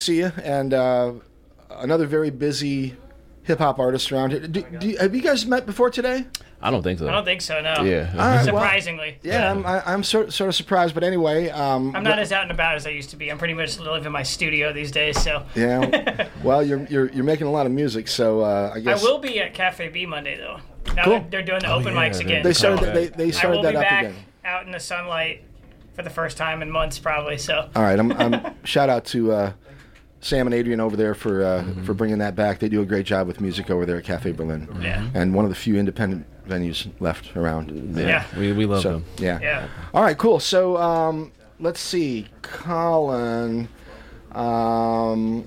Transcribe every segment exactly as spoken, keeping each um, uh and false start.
See you, and uh, another very busy hip hop artist around here. Do, do you, have you guys met before today? I don't think so. I don't think so. No. Yeah. All right, Surprisingly. Well, yeah, I'm, I, I'm sort sort of surprised, but anyway. Um, I'm not but, as out and about as I used to be. I'm pretty much live in my studio these days. So. Yeah. Well, you're you're you're making a lot of music, so uh, I guess. I will be at Cafe B Monday though. Now Cool. that they're doing the Oh, open yeah, mics they- again. They started Okay. they they I started will that be up back again. out in the sunlight for the first time in months, probably. So. All right, I'm, I'm shout out to uh, Sam and Adrian over there for uh, Mm-hmm. for bringing that back. They do a great job with music over there at Cafe Berlin. Yeah. And one of the few independent venues left around. Yeah. Yeah. We we love So them. yeah. Yeah. All right, cool. So um, let's see, Colin. Um,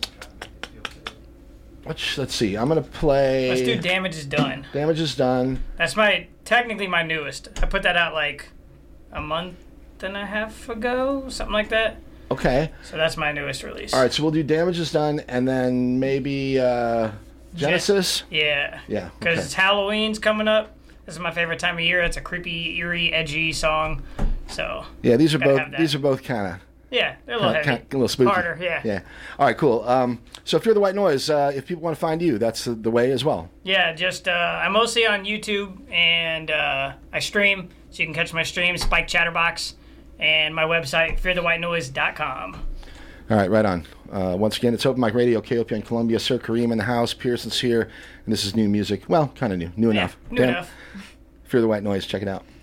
let's let's see. I'm gonna play. Let's do Damage is Done. Damage is done. That's my technically my newest. I put that out like a month and a half ago, something like that. Okay. So that's my newest release. All right. So we'll do Damage is done, and then maybe uh, Genesis. Yeah. Yeah. Because Okay. it's Halloween's coming up. This is my favorite time of year. It's a creepy, eerie, edgy song. So Yeah. These are Gotta both. have that. These are both kind of. yeah, they're a little heavy. Kind of, a little spooky. Harder, yeah. Yeah. All right. Cool. Um, so Fear the White Noise. Uh, if people want to find you, that's the, the way as well. Yeah, just uh, I'm mostly on YouTube and uh, I stream, so you can catch my stream, Spike Chatterbox, and my website, fear the white noise dot com. All right, right on. Uh, once again, it's Open Mic Radio, K O P in Columbia. Sir Kareem in the house. Pearson's here, and this is new music. Well, kind of new. New Yeah, enough. new Damn- enough. Fear the White Noise. Check it out.